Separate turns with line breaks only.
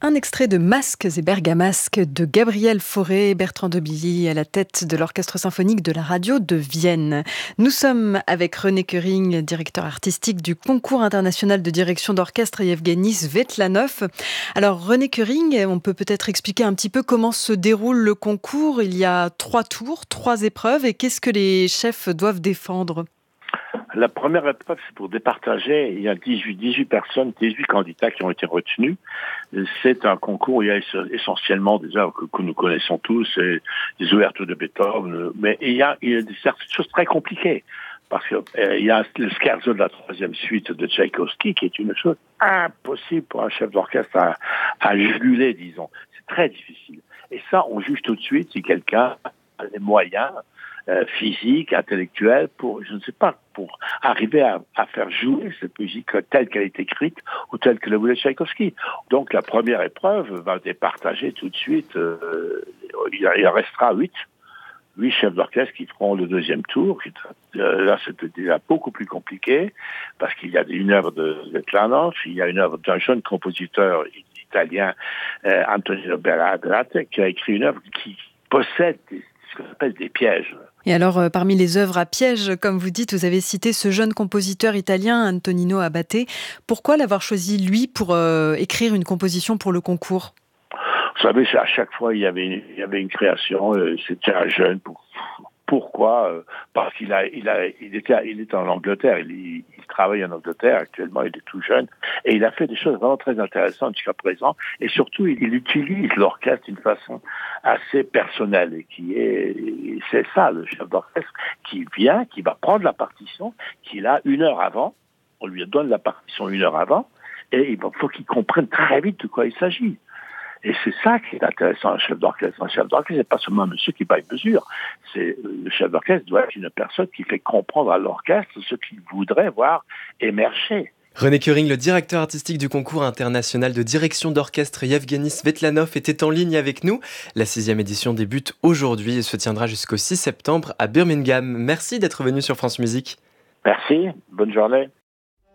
Un extrait de Masques et Bergamasques de Gabriel Fauré, Bertrand de Billy à la tête de l'Orchestre symphonique de la radio de Vienne. Nous sommes avec René Köring, directeur artistique du Concours international de direction d'orchestre Yevgeny Svetlanov. Alors René Köring, on peut peut-être expliquer un petit peu comment se déroule le concours. Il y a 3 tours, 3 épreuves et qu'est-ce que les chefs doivent défendre ?
La première épreuve, c'est pour départager. Il y a 18 personnes, 18 candidats qui ont été retenus. C'est un concours où il y a essentiellement des œuvres que nous connaissons tous, des ouvertures de Beethoven, mais il y a certaines choses très compliquées. Parce que il y a le scherzo de la troisième suite de Tchaïkovski, qui est une chose impossible pour un chef d'orchestre à juguler, disons. C'est très difficile. Et ça, on juge tout de suite si quelqu'un a les moyens physique, intellectuelle, pour arriver à faire jouer cette musique telle qu'elle est écrite ou telle que le voulait Tchaïkovski. Donc la première épreuve va départager tout de suite. Il en restera 8 chefs d'orchestre qui feront le deuxième tour. Là, c'est déjà beaucoup plus compliqué parce qu'il y a une œuvre de Svetlanov, il y a une œuvre d'un jeune compositeur italien, Antonino Berardiat, qui a écrit une œuvre qui possède ce qu'on appelle des pièges.
Et alors, parmi les œuvres à piège, comme vous dites, vous avez cité ce jeune compositeur italien, Antonino Abbate. Pourquoi l'avoir choisi, lui, pour écrire une composition pour le concours ?
Vous savez, à chaque fois, il y avait une création. C'était un jeune. Pourquoi ? Parce qu'il était en Angleterre. Il travaille en Angleterre actuellement. Il est tout jeune et il a fait des choses vraiment très intéressantes jusqu'à présent. Et surtout, il utilise l'orchestre d'une façon assez personnelle et c'est ça le chef d'orchestre qui va prendre la partition qu'il a 1 heure avant. On lui donne la partition 1 heure avant et il faut qu'il comprenne très vite de quoi il s'agit. Et c'est ça qui est intéressant, un chef d'orchestre. Un chef d'orchestre, c'est pas seulement un monsieur qui bat une mesure. Le chef d'orchestre doit être une personne qui fait comprendre à l'orchestre ce qu'il voudrait voir émerger.
René Köring, le directeur artistique du concours international de direction d'orchestre Yevgeny Svetlanov, était en ligne avec nous. La 6e édition débute aujourd'hui et se tiendra jusqu'au 6 septembre à Birmingham. Merci d'être venu sur France Musique.
Merci, bonne journée.